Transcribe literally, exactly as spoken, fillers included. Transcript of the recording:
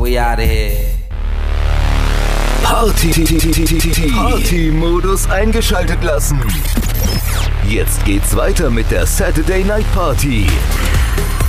We out of here. Party, Party-Modus eingeschaltet lassen. Jetzt geht's weiter mit der Saturday Night Party.